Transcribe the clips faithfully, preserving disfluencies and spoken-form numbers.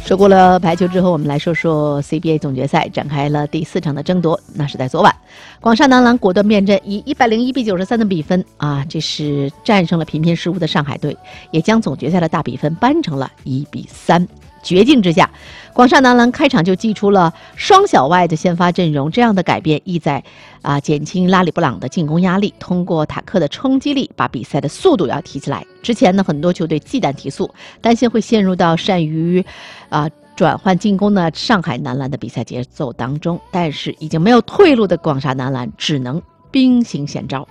说过了排球之后，我们来说说 C B A 总决赛展开了第四场的争夺，那是在昨晚，广厦男篮果断变阵，以一百零一比九十三的比分啊，这是战胜了频频失误的上海队，也将总决赛的大比分扳成了一比三。绝境之下，广厦男篮开场就祭出了双小外的先发阵容，这样的改变意在啊减轻拉里布朗的进攻压力，通过塔克的冲击力把比赛的速度要提起来。之前呢，很多球队忌惮提速，担心会陷入到善于啊转换进攻的上海男篮的比赛节奏当中，但是已经没有退路的广厦男篮只能兵行险招。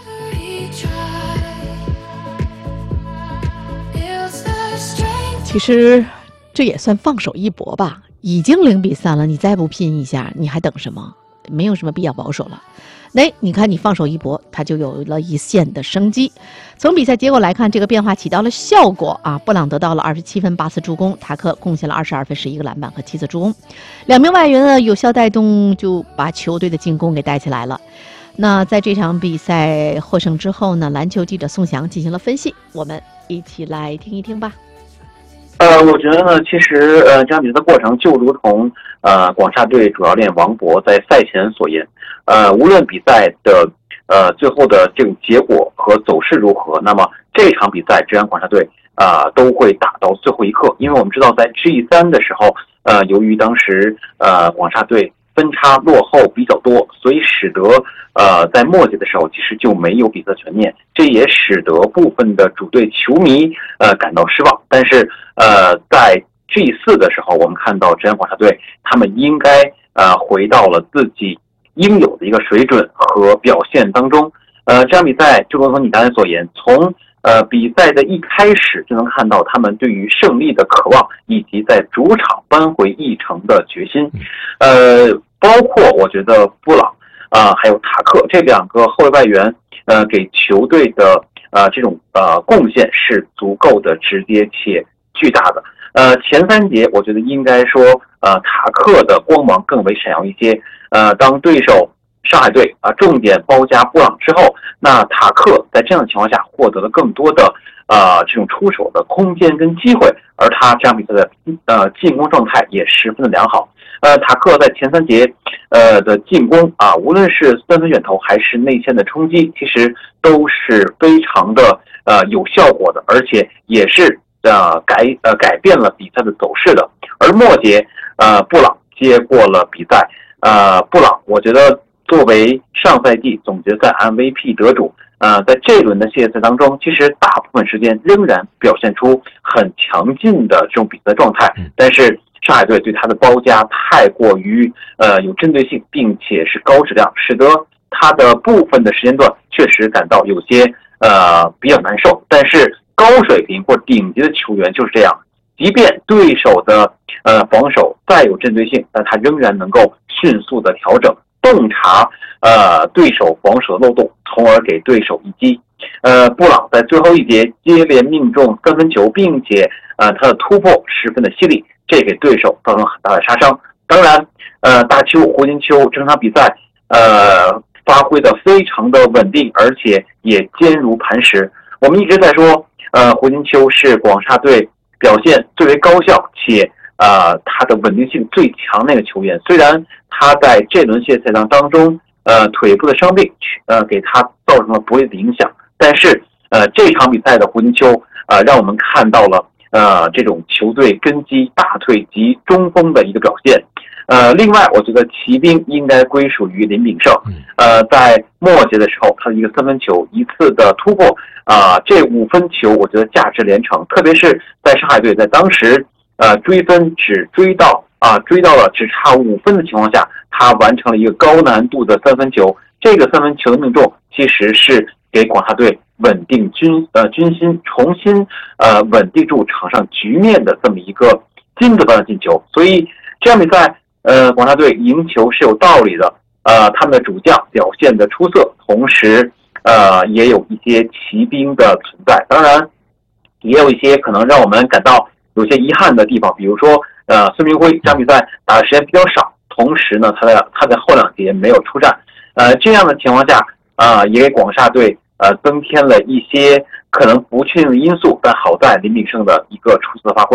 其实这也算放手一搏吧，已经零比三了，你再不拼一下，你还等什么？没有什么必要保守了。哎，你看你放手一搏，它就有了一线的生机。从比赛结果来看，这个变化起到了效果啊！布朗得到了二十七分八次助攻，塔克贡献了二十二分十一个篮板和七次助攻，两名外援的有效带动，就把球队的进攻给带起来了。那在这场比赛获胜之后呢，篮球记者宋翔进行了分析，我们一起来听一听吧。 呃，我觉得呢，其实呃，这场比赛的过程就如同呃广厦队主教练王博在赛前所言，呃，无论比赛的呃最后的这种结果和走势如何，那么这场比赛，这支广厦队啊、呃、都会打到最后一刻，因为我们知道在 G 三 的时候，呃，由于当时呃广厦队分差落后比较多，所以使得呃在末节的时候其实就没有比赛全面，这也使得部分的主队球迷呃感到失望。但是呃在 G 四 的时候，我们看到浙江广厦队他们应该呃回到了自己应有的一个水准和表现当中。呃这场比赛就如同你刚才所言，从呃比赛的一开始就能看到他们对于胜利的渴望，以及在主场扳回一城的决心。呃包括我觉得布朗啊、呃，还有塔克这两个后卫外援，呃，给球队的呃这种呃贡献是足够的直接且巨大的。呃，前三节我觉得应该说，呃，塔克的光芒更为闪耀一些。呃，当对手上海队啊、呃、重点包夹布朗之后，那塔克在这样的情况下获得了更多的呃这种出手的空间跟机会，而他这场比赛的呃进攻状态也十分的良好。呃，塔克在前三节，呃的进攻啊，无论是三分远投还是内线的冲击，其实都是非常的呃有效果的，而且也是呃改呃改变了比赛的走势的。而末节，呃，布朗接过了比赛，呃，布朗，我觉得作为上赛季总决赛 M V P 得主，呃，在这一轮的系列赛当中，其实大部分时间仍然表现出很强劲的这种比赛状态，但是上海队对他的包夹太过于呃有针对性，并且是高质量，使得他的部分的时间段确实感到有些呃比较难受。但是高水平或顶级的球员就是这样，即便对手的呃防守再有针对性，但他仍然能够迅速的调整，洞察呃对手防守的漏洞，从而给对手一击。呃，布朗在最后一节接连命中三分球，并且呃他的突破十分的犀利，这给对手造成很大的杀伤。当然，呃，大邱胡金秋这场比赛呃发挥的非常的稳定，而且也坚如磐石。我们一直在说，呃，胡金秋是广厦队表现最为高效且呃他的稳定性最强的那个球员。虽然他在这轮系列赛当中，呃腿部的伤病呃给他造成了不利的影响，但是呃这场比赛的胡金秋呃让我们看到了呃这种球队根基大腿及中锋的一个表现。呃，另外，我觉得骑兵应该归属于林炳胜。呃，在末节的时候，他的一个三分球，一次的突破，啊、呃，这五分球我觉得价值连城。特别是在上海队在当时呃追分只追到啊、呃、追到了只差五分的情况下，他完成了一个高难度的三分球。这个三分球的命中，其实是给广厦队稳定军呃军心，重新呃稳定住场上局面的这么一个金子般的进球。所以这场比赛。呃，广厦队赢球是有道理的，呃，他们的主将表现的出色，同时，呃，也有一些骑兵的存在，当然，也有一些可能让我们感到有些遗憾的地方，比如说，呃，孙明辉这场比赛打的时间比较少，同时呢，他在他在后两节没有出战，呃，这样的情况下，啊、呃，也给广厦队呃增添了一些可能不确定的因素，但好在林炳胜的一个出色的发挥。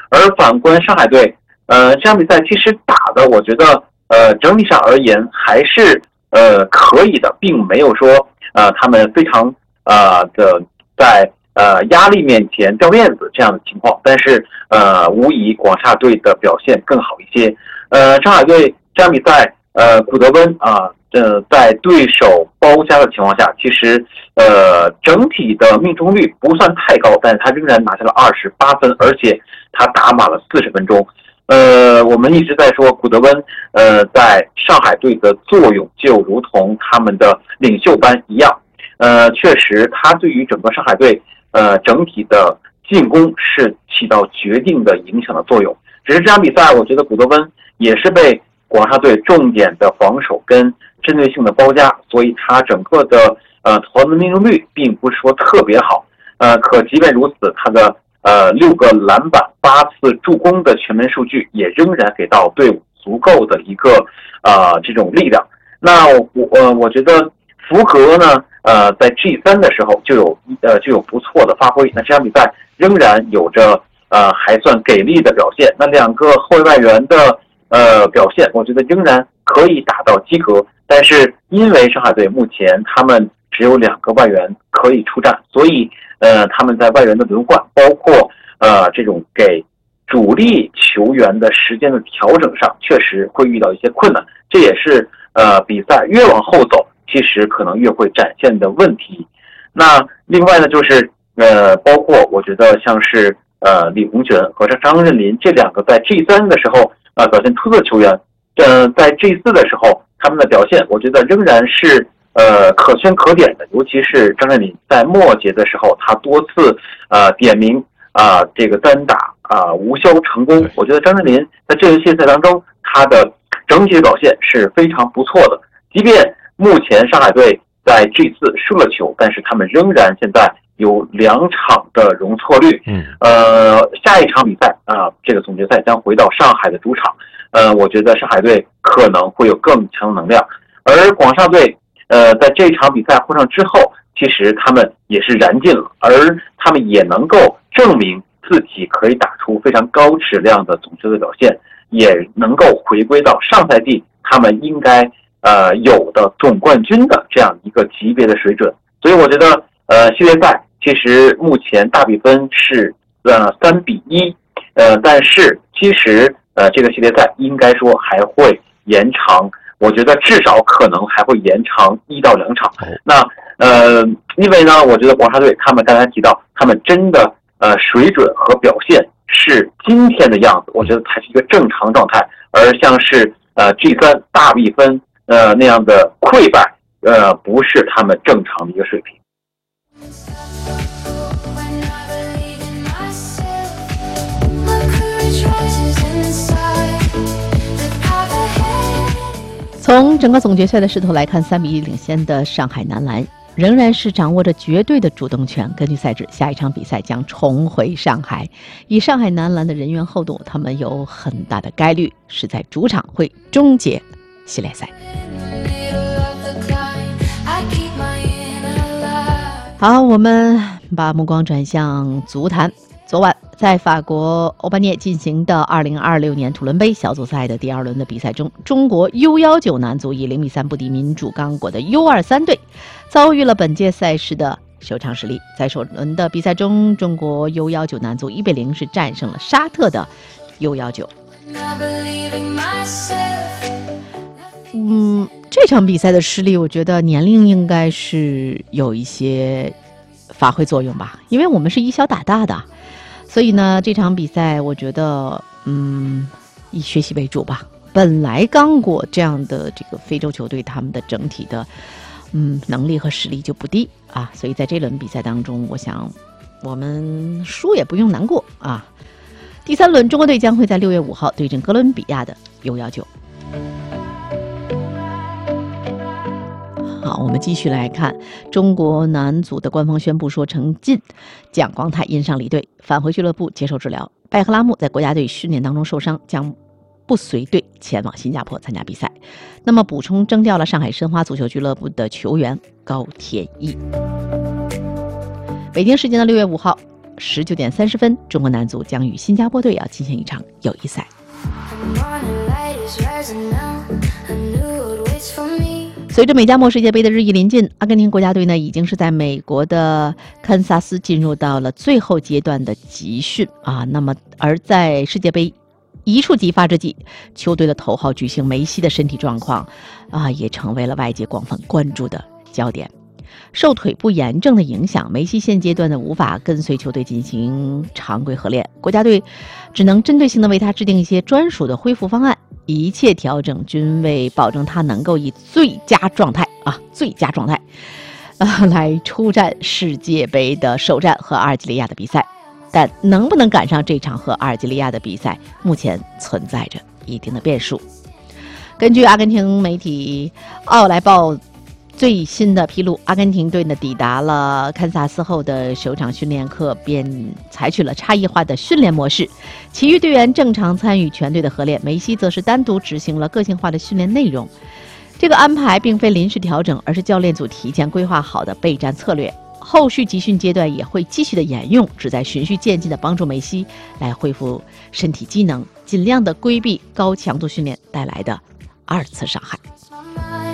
而反观上海队，呃，这场比赛其实打的，我觉得呃整体上而言还是呃可以的，并没有说呃他们非常呃的在呃压力面前掉链子这样的情况。但是呃无疑广厦队的表现更好一些。呃，上海队这场比赛，呃，古德温啊，呃，在对手包夹的情况下，其实呃整体的命中率不算太高，但是他仍然拿下了二十八分，而且他打满了四十分钟。呃，我们一直在说古德温，呃，在上海队的作用就如同他们的领袖般一样。呃，确实，他对于整个上海队呃整体的进攻是起到决定的影响的作用。只是这场比赛，我觉得古德温也是被广厦队重点的防守跟针对性的包夹，所以他整个的呃投篮的命中率并不是说特别好。呃，可即便如此，他的呃六个篮板、八次助攻的全面数据也仍然给到队伍足够的一个呃这种力量。那我呃我觉得福格呢，呃在 G 三 的时候就有呃就有不错的发挥。那这场比赛仍然有着呃还算给力的表现。那两个后卫外援的呃表现，我觉得仍然可以达到及格。但是因为上海队目前他们只有两个外援可以出战，所以呃他们在外援的轮换，包括呃这种给主力球员的时间的调整上，确实会遇到一些困难。这也是呃比赛越往后走，其实可能越会展现的问题。那另外呢，就是呃包括我觉得像是呃李洪权和张镇麟这两个在 G 三 的时候呃表现出色的球员，呃在 G 四 的时候他们的表现，我觉得仍然是呃可圈可点的。尤其是张镇麟在末节的时候，他多次呃点名啊、呃、这个单打啊、呃、无效成功。我觉得张镇麟在这个系列赛当中，他的整体的表现是非常不错的。即便目前上海队在 G 四 输了球，但是他们仍然现在有两场的容错率。 嗯， 呃，下一场比赛啊、呃，这个总决赛将回到上海的主场。呃，我觉得上海队可能会有更强的能量，而广厦队，呃，在这场比赛获胜之后，其实他们也是燃尽了，而他们也能够证明自己可以打出非常高质量的总决赛表现，也能够回归到上赛季他们应该呃有的总冠军的这样一个级别的水准。所以我觉得，呃，系列赛其实目前大比分是呃三比一，呃，但是其实呃这个系列赛应该说还会延长，我觉得至少可能还会延长一到两场。那呃，因为呢，我觉得广厦队他们刚才提到，他们真的呃水准和表现是今天的样子，我觉得才是一个正常状态。而像是呃 G 三 大比分呃那样的溃败，呃不是他们正常的一个水平。 从整个总决赛的势头来看，三比一领先的上海男篮仍然是掌握着绝对的主动权。根据赛制，下一场比赛将重回上海。以上海男篮的人员厚度，他们有很大的概率是在主场会终结系列赛。好，我们把目光转向足坛。昨晚在法国欧巴涅进行的二零二六年土伦杯小组赛的第二轮的比赛中，中国 U 十九 男足以零比三不敌民主刚果的 U 二十三 队，遭遇了本届赛事的首场失利。在首轮的比赛中，中国 U 十九 男足一比零是战胜了沙特的 U 十九。嗯，这场比赛的失利，我觉得年龄应该是有一些发挥作用吧，因为我们是以小打大的。所以呢，这场比赛我觉得，嗯，以学习为主吧。本来刚果这样的这个非洲球队，他们的整体的，嗯，能力和实力就不低啊。所以在这轮比赛当中，我想我们输也不用难过啊。第三轮，中国队将会在六月五号对阵哥伦比亚的 U 十九。好，我们继续来看中国男足的官方宣布说，陈进、蒋光太因伤离队，返回俱乐部接受治疗。拜赫拉木在国家队训练当中受伤，将不随队前往新加坡参加比赛。那么补充征调了上海申花足球俱乐部的球员高天意。北京时间的六月五号， 十九点三十分，中国男足将与新加坡队要进行一场友谊赛。随着美加墨世界杯的日益临近，阿根廷国家队呢已经是在美国的堪萨斯进入到了最后阶段的集训啊。那么，而在世界杯一触即发之际，球队的头号巨星梅西的身体状况啊，也成为了外界广泛关注的焦点。受腿部炎症的影响，梅西现阶段呢无法跟随球队进行常规合练，国家队只能针对性的为他制定一些专属的恢复方案。一切调整均为保证他能够以最佳状态啊，最佳状态，呃，来出战世界杯的首战和阿尔及利亚的比赛。但能不能赶上这场和阿尔及利亚的比赛，目前存在着一定的变数。根据阿根廷媒体《奥莱报》最新的披露，阿根廷队呢抵达了堪萨斯后的首场训练课便采取了差异化的训练模式，其余队员正常参与全队的合练，梅西则是单独执行了个性化的训练内容。这个安排并非临时调整，而是教练组提前规划好的备战策略，后续集训阶段也会继续的沿用，旨在循序渐进的帮助梅西来恢复身体机能，尽量的规避高强度训练带来的二次伤害。